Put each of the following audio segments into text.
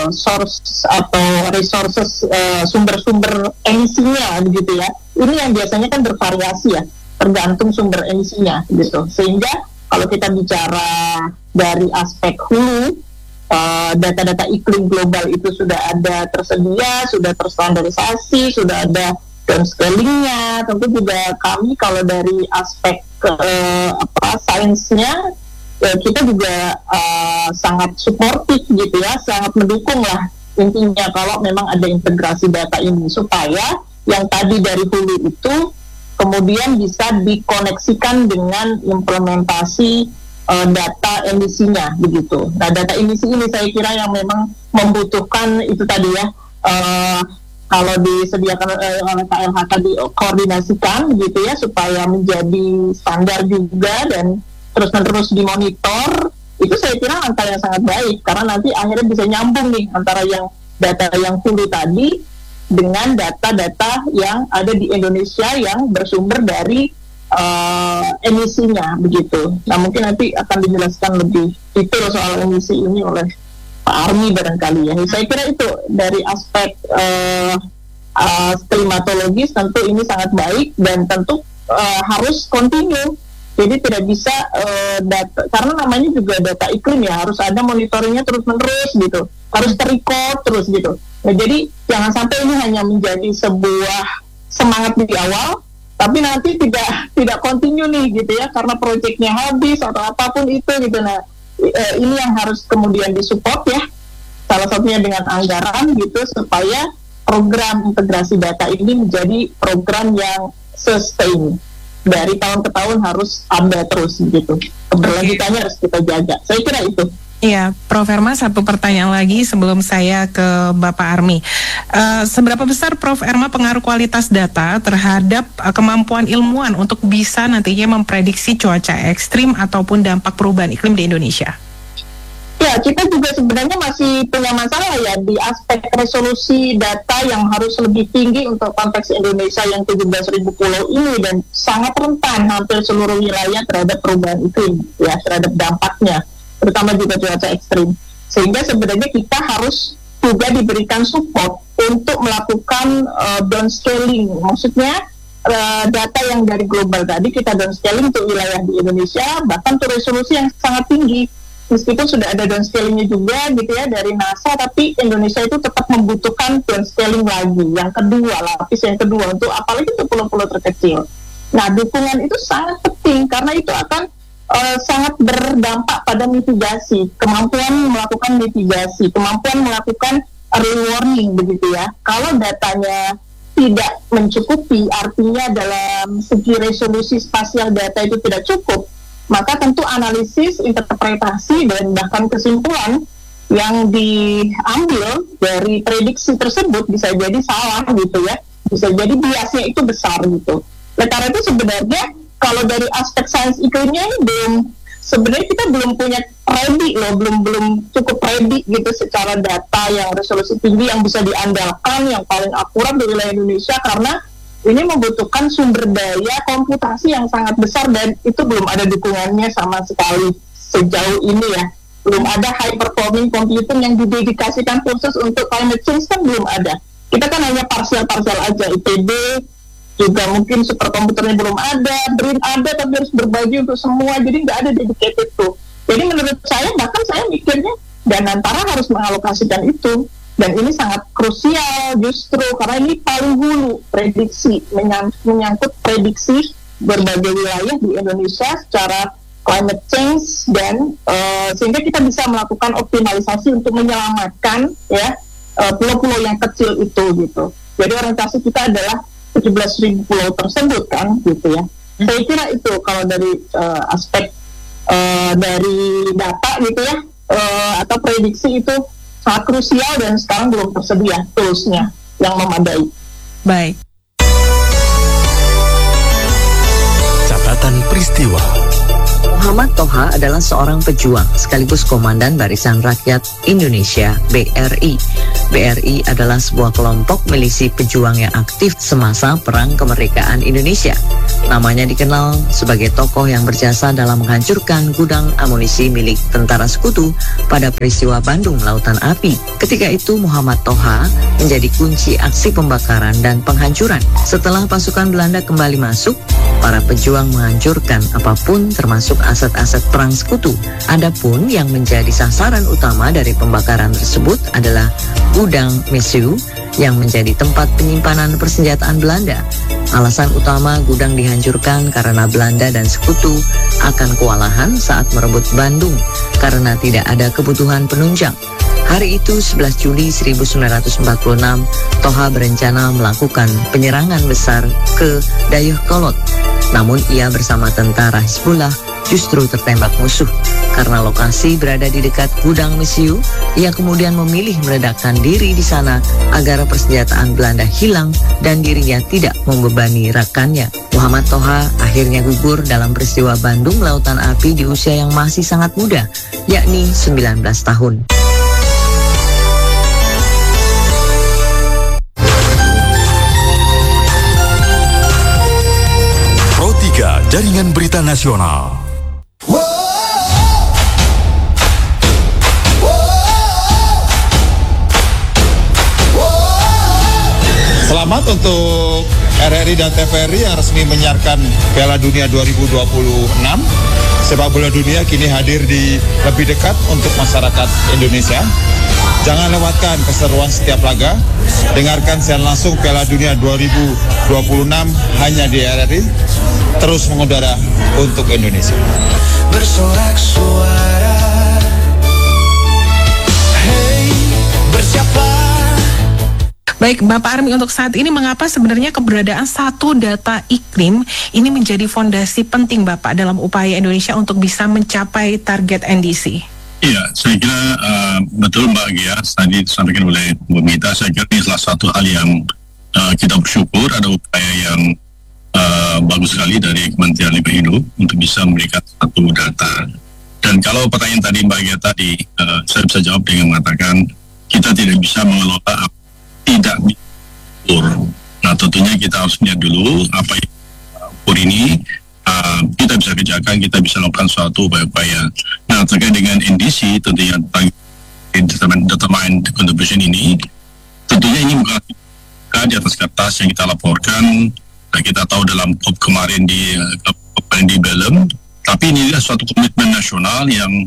source atau resources, sumber-sumber emisinya begitu ya. Ini yang biasanya kan bervariasi ya, tergantung sumber emisinya gitu. Sehingga kalau kita bicara dari aspek hulu, data-data iklim global itu sudah ada tersedia, sudah terstandarisasi, sudah ada downscalingnya. Tentu juga kami kalau dari aspek sainsnya, kita juga sangat suportif gitu ya, sangat mendukung lah intinya kalau memang ada integrasi data ini supaya yang tadi dari hulu itu kemudian bisa dikoneksikan dengan implementasi data emisinya begitu. Nah, data emisi ini saya kira yang memang membutuhkan itu tadi ya, kalau disediakan oleh KLHK dikoordinasikan gitu ya supaya menjadi standar juga dan terus-menerus dimonitor. Itu saya kira angka yang sangat baik karena nanti akhirnya bisa nyambung nih antara yang data yang hulu tadi dengan data-data yang ada di Indonesia yang bersumber dari emisinya begitu. Nah, mungkin nanti akan dijelaskan lebih detail soal emisi ini oleh Pak Army barangkali ya. Saya kira itu dari aspek klimatologis tentu ini sangat baik dan tentu harus continue. Jadi tidak bisa data, karena namanya juga data iklim ya, harus ada monitoringnya terus-menerus gitu, harus ter-record terus gitu. Nah, jadi jangan sampai ini hanya menjadi sebuah semangat di awal, tapi nanti tidak continue nih gitu ya, karena proyeknya habis atau apapun itu gitu. Nah, ini yang harus kemudian disupport ya, salah satunya dengan anggaran gitu, supaya program integrasi data ini menjadi program yang sustain. Dari tahun ke tahun harus ada terus gitu. Keberlanjutannya harus kita jaga. Saya kira itu. Iya, Prof. Erma, satu pertanyaan lagi sebelum saya ke Bapak Army. Seberapa besar Prof. Erma pengaruh kualitas data terhadap kemampuan ilmuwan untuk bisa nantinya memprediksi cuaca ekstrim ataupun dampak perubahan iklim di Indonesia? Ya, kita juga sebenarnya masih punya masalah ya di aspek resolusi data yang harus lebih tinggi untuk konteks Indonesia yang 17.000 pulau ini dan sangat rentan hampir seluruh wilayah terhadap perubahan iklim ya, terhadap dampaknya, terutama juga cuaca ekstrim. Sehingga sebenarnya kita harus juga diberikan support untuk melakukan downscaling. Maksudnya data yang dari global tadi kita downscaling untuk wilayah di Indonesia bahkan untuk resolusi yang sangat tinggi. Meskipun sudah ada downscalingnya juga gitu ya dari NASA, tapi Indonesia itu tetap membutuhkan downscaling lagi. Yang kedua, lapis yang kedua untuk apalagi untuk pulau-pulau terkecil. Nah, dukungan itu sangat penting karena itu akan sangat berdampak pada mitigasi, kemampuan melakukan mitigasi, kemampuan melakukan early warning begitu ya. Kalau datanya tidak mencukupi, artinya dalam segi resolusi spasial data itu tidak cukup, maka tentu analisis, interpretasi, dan bahkan kesimpulan yang diambil dari prediksi tersebut bisa jadi salah gitu ya, bisa jadi biasnya itu besar gitu. Nah, karena itu sebenarnya kalau dari aspek sains iklimnya ini sebenarnya kita belum punya ready loh, belum cukup ready gitu secara data yang resolusi tinggi yang bisa diandalkan, yang paling akurat di wilayah Indonesia, karena ini membutuhkan sumber daya komputasi yang sangat besar dan itu belum ada dukungannya sama sekali sejauh ini ya. Belum ada high performing computing yang didedikasikan khusus untuk climate change kan belum ada. Kita kan hanya parsial-parsial aja, ITB juga mungkin superkomputernya belum ada, BRIN ada tapi harus berbagi untuk semua, jadi nggak ada dedicated tuh. Jadi menurut saya, bahkan saya mikirnya Danantara harus mengalokasikan itu. Dan ini sangat krusial justru karena ini paling hulu prediksi, menyangkut prediksi berbagai wilayah di Indonesia secara climate change dan sehingga kita bisa melakukan optimalisasi untuk menyelamatkan ya pulau-pulau yang kecil itu gitu. Jadi orientasi kita adalah 17.000 pulau tersebut kan gitu ya. Saya kira itu kalau dari aspek dari data gitu ya atau prediksi itu sangat krusial dan sekarang belum tersedia toolsnya yang memadai. Baik. Catatan peristiwa. Muhammad Toha adalah seorang pejuang sekaligus Komandan Barisan Rakyat Indonesia (BRI). BRI adalah sebuah kelompok milisi pejuang yang aktif semasa Perang Kemerdekaan Indonesia. Namanya dikenal sebagai tokoh yang berjasa dalam menghancurkan gudang amunisi milik tentara sekutu pada peristiwa Bandung Lautan Api. Ketika itu Muhammad Toha menjadi kunci aksi pembakaran dan penghancuran. Setelah pasukan Belanda kembali masuk, para pejuang menghancurkan apapun termasuk aset-aset perang sekutu. Adapun yang menjadi sasaran utama dari pembakaran tersebut adalah gudang Mesiu yang menjadi tempat penyimpanan persenjataan Belanda. Alasan utama gudang dihancurkan karena Belanda dan sekutu akan kewalahan saat merebut Bandung karena tidak ada kebutuhan penunjang. Hari itu 11 Juli 1946, Toha berencana melakukan penyerangan besar ke Dayakolot. Namun ia bersama tentara Hizbullah justru tertembak musuh. Karena lokasi berada di dekat gudang Mesiu, ia kemudian memilih meledakkan diri di sana agar persenjataan Belanda hilang dan dirinya tidak membebani rekannya. Muhammad Toha akhirnya gugur dalam peristiwa Bandung Lautan Api di usia yang masih sangat muda, yakni 19 tahun. Jaringan Berita Nasional. Selamat untuk RRI dan TVRI yang resmi menyiarkan Piala Dunia 2026. Sepak bola dunia kini hadir di lebih dekat untuk masyarakat Indonesia. Jangan lewatkan keseruan setiap laga. Dengarkan siaran langsung Piala Dunia 2026 hanya di RRI. Terus mengudara untuk Indonesia. Bersorak suara, hey, bersiaplah. Baik, Bapak Army, untuk saat ini mengapa sebenarnya keberadaan satu data iklim ini menjadi fondasi penting Bapak dalam upaya Indonesia untuk bisa mencapai target NDC? Iya, saya kira betul Mbak Gia, tadi disampaikan oleh Bu Mita, saya kira ini salah satu hal yang kita bersyukur ada upaya yang bagus sekali dari Kementerian Lingkungan Hidup untuk bisa memberikan satu data. Dan kalau pertanyaan tadi Mbak Gia tadi, saya bisa jawab dengan mengatakan kita tidak bisa mengelola tidak diukur. Nah tentunya kita harus lihat dulu apa yang ukur ini kita bisa kerjakan, kita bisa lakukan suatu upaya-upaya. Nah terkait dengan NDC tentunya determined contribution ini, tentunya ini bukan di atas kertas yang kita laporkan. Kita tahu dalam COP kemarin di Belem, tapi ini adalah suatu komitmen nasional yang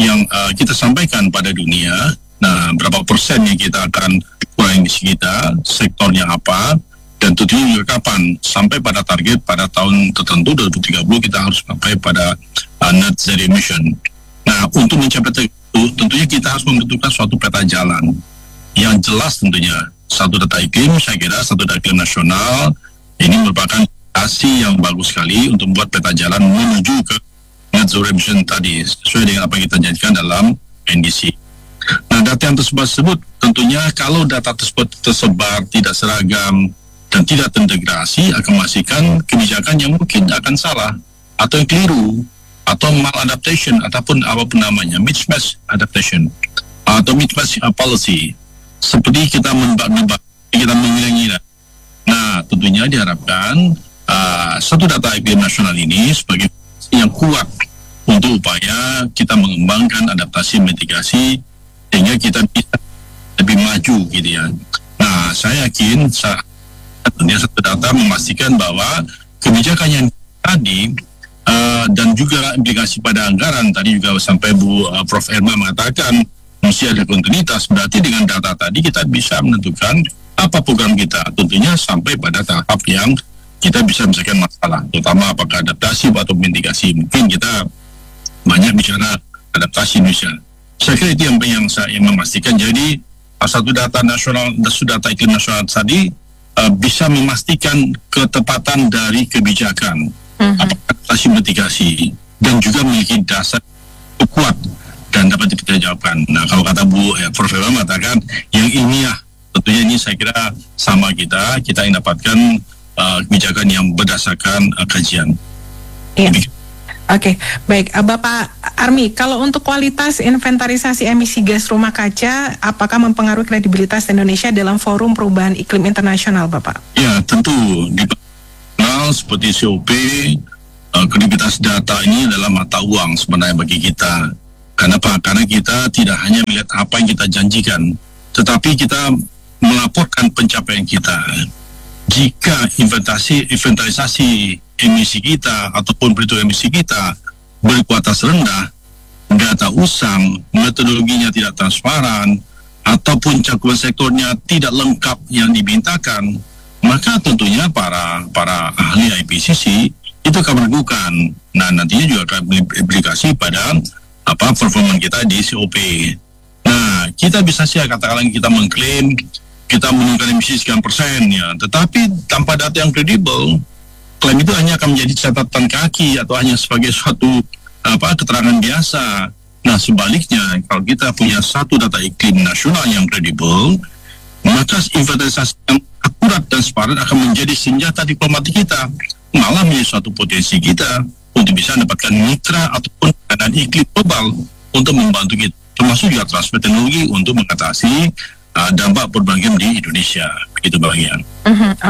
kita sampaikan pada dunia. Nah, berapa persen yang kita akan kurangi emisi kita, sektornya apa, dan tentunya juga kapan, sampai pada target pada tahun tertentu 2030 kita harus sampai pada net zero emission. Nah, untuk mencapai itu, tentunya kita harus membentukkan suatu peta jalan yang jelas tentunya. Satu data iklim, saya kira satu data iklim nasional, ini merupakan indikasi yang bagus sekali untuk membuat peta jalan menuju ke net zero emission tadi, sesuai dengan apa yang kita janjikan dalam NDC. Nah, data yang tersebut tentunya kalau data tersebut tersebar, tidak seragam, dan tidak terintegrasi, akan menghasilkan kebijakan yang mungkin akan salah, atau yang keliru, atau maladaptation, ataupun apapun namanya, mismatch adaptation, atau mismatch policy. Seperti kita menebak-nebak, kita mengira-ngira. Nah, tentunya diharapkan satu data iklim nasional ini sebagai yang kuat untuk upaya kita mengembangkan adaptasi mitigasi sehingga kita bisa lebih maju gitu ya. Nah, saya yakin tentunya satu data memastikan bahwa kebijakan yang tadi dan juga implikasi pada anggaran tadi juga sampai Prof. Erma mengatakan mesti ada kontinuitas, berarti dengan data tadi kita bisa menentukan apa program kita, tentunya sampai pada tahap yang kita bisa menyelesaikan masalah, terutama apakah adaptasi atau mitigasi. Mungkin kita banyak bicara adaptasi Indonesia. Saya kira itu yang saya memastikan. Jadi satu data nasional, data iklim nasional tadi bisa memastikan ketepatan dari kebijakan, apakah adaptasi mitigasi, dan juga memiliki dasar kuat dan dapat dipertanggungjawabkan. Nah, kalau kata Prof. mengatakan yang ilmiah, tentunya ini saya kira sama kita ingin dapatkan kebijakan yang berdasarkan kajian. Iya. Oke, baik. Bapak Army, kalau untuk kualitas inventarisasi emisi gas rumah kaca, apakah mempengaruhi kredibilitas Indonesia dalam forum perubahan iklim internasional, Bapak? Ya, tentu. Di seperti COP, kredibilitas data ini adalah mata uang sebenarnya bagi kita. Kenapa? Karena kita tidak hanya melihat apa yang kita janjikan, tetapi kita melaporkan pencapaian kita. Jika inventarisasi emisi kita ataupun perhitungan emisi kita berkualitas rendah, data usang, metodologinya tidak transparan, ataupun cakupan sektornya tidak lengkap yang dimintakan, maka tentunya para ahli IPCC itu akan meragukan. Nah, nantinya juga akan berimplikasi pada performa kita di COP. Nah, kita bisa sih katakan kita mengklaim kita menurunkan emisi sekian persen ya, tetapi tanpa data yang kredibel, klaim itu hanya akan menjadi catatan kaki atau hanya sebagai suatu keterangan biasa. Nah, sebaliknya kalau kita punya satu data iklim nasional yang kredibel, maka inventarisasi yang akurat dan transparan akan menjadi senjata diplomatik kita, malah menjadi suatu potensi kita untuk bisa mendapatkan mitra ataupun keadaan iklim global untuk membantu kita, termasuk juga transfer teknologi untuk mengatasi dampak perubahan iklim di Indonesia. Begitu bagian.